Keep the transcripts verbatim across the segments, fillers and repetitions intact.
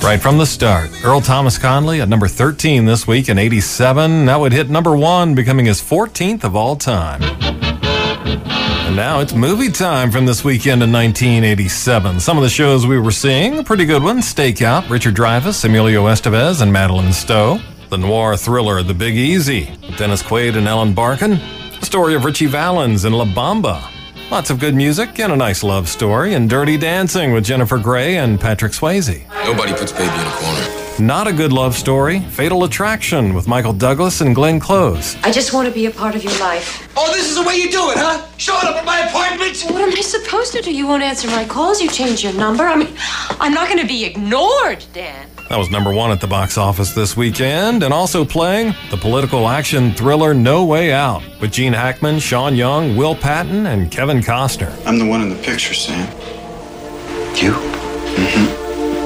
Right from the start, Earl Thomas Conley at number thirteen this week in eighty-seven. That would hit number one, becoming his fourteenth of all time. And now it's movie time from this weekend in nineteen eighty-seven. Some of the shows we were seeing, pretty good ones. Stakeout, Richard Dreyfuss, Emilio Estevez, and Madeline Stowe. The noir thriller, The Big Easy, Dennis Quaid and Ellen Barkin. The story of Richie Valens and La Bamba. Lots of good music and a nice love story. And Dirty Dancing with Jennifer Grey and Patrick Swayze. Nobody puts baby in a corner. Not a good love story, Fatal Attraction with Michael Douglas and Glenn Close. I just want to be a part of your life. Oh, this is the way you do it, huh? Showing up at my appointment? What am I supposed to do? You won't answer my calls. You change your number. I mean, I'm not going to be ignored, Dan. That was number one at the box office this weekend, and also playing the political action thriller No Way Out with Gene Hackman, Sean Young, Will Patton, and Kevin Costner. I'm the one in the picture, Sam. You? Mm-hmm.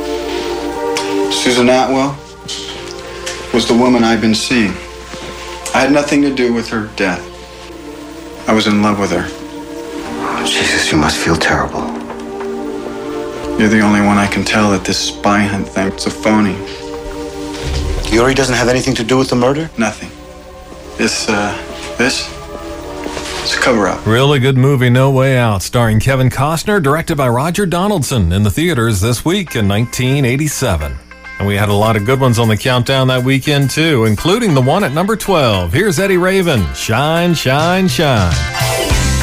Susan Atwell was the woman I've been seeing. I had nothing to do with her death. I was in love with her. Oh, Jesus, you must feel terrible. You're the only one I can tell that this spy hunt thing's a phony. Yuri doesn't have anything to do with the murder? Nothing. This, uh, this, it's a cover-up. Really good movie, No Way Out, starring Kevin Costner, directed by Roger Donaldson, in the theaters this week in nineteen eighty-seven. And we had a lot of good ones on the countdown that weekend, too, including the one at number twelve. Here's Eddie Raven, Shine, Shine, Shine.